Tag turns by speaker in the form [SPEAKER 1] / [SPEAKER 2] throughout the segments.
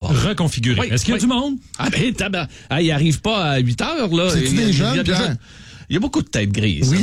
[SPEAKER 1] reconfiguré.
[SPEAKER 2] Oui,
[SPEAKER 1] Est-ce qu'il y a du monde?
[SPEAKER 2] Ah ben, il arrive pas à 8 heures, là.
[SPEAKER 3] C'est-tu des jeunes, Pierre?
[SPEAKER 2] Il y a beaucoup de têtes grises.
[SPEAKER 3] Oui.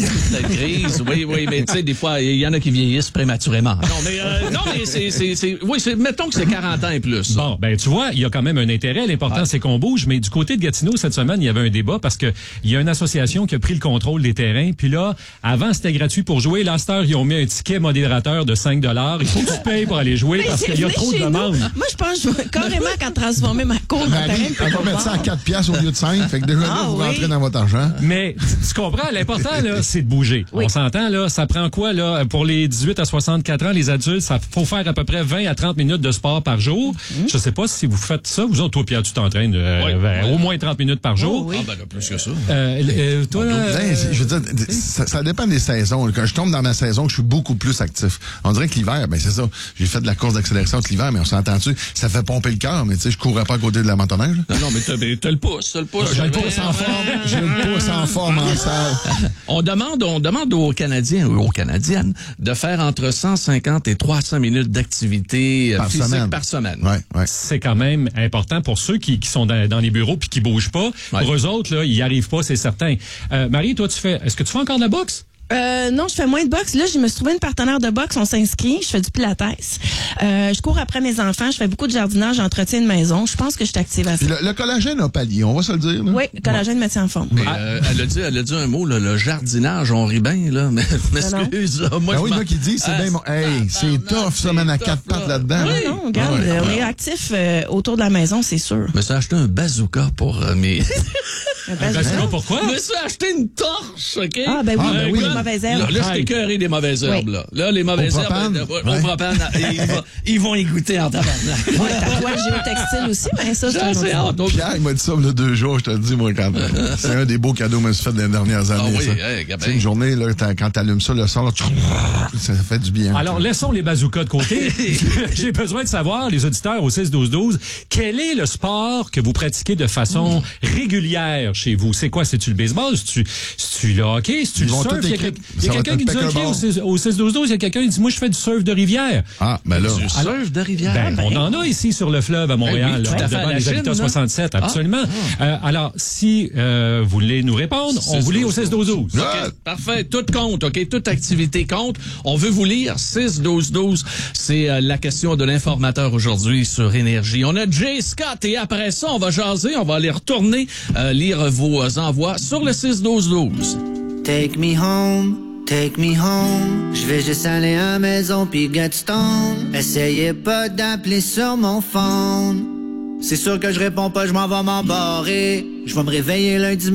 [SPEAKER 2] Oui, mais tu sais, des fois, il y en a qui vieillissent prématurément. Non, mais mettons que c'est 40 ans et plus. Ça.
[SPEAKER 1] Bon, ben tu vois, il y a quand même un intérêt. L'important, c'est qu'on bouge. Mais du côté de Gatineau, cette semaine, il y avait un débat parce que il y a une association qui a pris le contrôle des terrains. Puis là, avant, c'était gratuit pour jouer. Là, cette heure, ils ont mis un ticket modérateur de 5 $. Il faut que tu payes pour aller jouer parce qu'il y a trop de demandes.
[SPEAKER 4] Moi, je pense que je vais carrément qu'à transformer ma cour en terrain.
[SPEAKER 3] On va mettre ça à 4 piastres au lieu de 5. Fait que déjà là, vous rentrez dans votre argent.
[SPEAKER 1] Mais tu comprends, l'important, là, c'est de bouger. Oui. On s'entend, là, ça prend quoi, là, pour les 18 à 64 ans, les adultes, ça faut faire à peu près 20 à 30 minutes de sport par jour. Je sais pas si vous faites ça. Vous autres, toi, Pierre, tu t'entraînes au moins 30 minutes par jour.
[SPEAKER 2] Ah, ben là, plus que ça.
[SPEAKER 1] Toi,
[SPEAKER 3] je veux dire, ça dépend des saisons. Quand je tombe dans ma saison, je suis beaucoup plus actif. On dirait que l'hiver, ben c'est ça. J'ai fait de la course d'accélération tout l'hiver, mais on s'entend-tu, ça fait pomper le cœur, mais tu sais, je courais pas à côté de la motoneige.
[SPEAKER 2] Non, mais t'as le pouce,
[SPEAKER 3] J'ai le pouce en forme. J'ai le pouce en forme en salle.
[SPEAKER 2] On demande aux Canadiens ou aux Canadiennes de faire entre 150 et 300 minutes d'activité physique par semaine.
[SPEAKER 3] Ouais.
[SPEAKER 1] C'est quand même important pour ceux qui sont dans les bureaux puis qui bougent pas.
[SPEAKER 2] Ouais.
[SPEAKER 1] Pour eux autres, là, ils y arrivent pas, c'est certain. Marie, toi, est-ce que tu fais encore de la boxe?
[SPEAKER 4] Non, je fais moins de boxe. Là, je me suis trouvé une partenaire de boxe. On s'inscrit. Je fais du pilates. Je cours après mes enfants. Je fais beaucoup de jardinage. J'entretiens une maison. Je pense que je suis active à ça.
[SPEAKER 3] Puis le collagène a pallié, on va se le dire. Là.
[SPEAKER 4] Oui, le collagène me tient en forme.
[SPEAKER 2] Mais, elle a dit un mot, là, le jardinage, on rit bien, là. Mais m'excuse, là. Moi,
[SPEAKER 3] il y en a qui disent, c'est bien c'est tough, ça, man, à 4 pattes là-dedans.
[SPEAKER 4] Oui, non, regarde, on est actif autour de la maison, c'est sûr.
[SPEAKER 2] Je me suis acheté un bazooka pour mes...
[SPEAKER 1] Un bazooka, pourquoi?
[SPEAKER 2] Je me suis acheté une torche, OK?
[SPEAKER 4] Ah, ben oui, les mauvaises herbes.
[SPEAKER 2] Là, je t'ai écœuré des mauvaises herbes, là. Là, les mauvaises herbes, au propane, ils vont y goûter en tabarnak.
[SPEAKER 4] Ouais, tatouage géotextile aussi, mais ça, c'est un autre.
[SPEAKER 3] Pierre, il m'a dit ça il y a 2 jours, je te le dis, moi, quand c'est un des beaux cadeaux que je me suis fait les dernières années.
[SPEAKER 2] Ah oui,
[SPEAKER 3] c'est une journée, là, quand t'allumes ça, le son, ça fait du bien.
[SPEAKER 1] Alors, laissons les bazookas de côté. J'ai besoin de savoir, les auditeurs au 6-12-12, quel est le sport que vous pratiquez de façon régulière chez vous? C'est quoi? C'est-tu le baseball? C'est-tu le hockey? C'est-tu le surf? Il y a quelqu'un qui nous a écrit au 6-12-12, il y a quelqu'un qui dit, moi, je fais du surf de rivière.
[SPEAKER 3] Ah, ben là.
[SPEAKER 2] Du surf de rivière?
[SPEAKER 1] On en a ici sur le fleuve à Montréal,
[SPEAKER 2] oui,
[SPEAKER 1] devant les Habitats 67, absolument. Alors, si vous voulez nous répondre, on vous lit au 6-12-12.
[SPEAKER 2] Okay, parfait, tout compte, OK? Toute activité compte. On veut vous lire 6-12-12. C'est la question de l'informateur aujourd'hui sur Énergie. On a Jay Scott et après ça, on va jaser, on va aller retourner lire vos envois sur le 6-12-12.
[SPEAKER 5] Take me home. Take me home, je vais juste aller à la maison pis get stone. Essayez pas d'appeler sur mon phone. C'est sûr que je réponds pas, je m'en vais m'embarrer. Je vais me réveiller lundi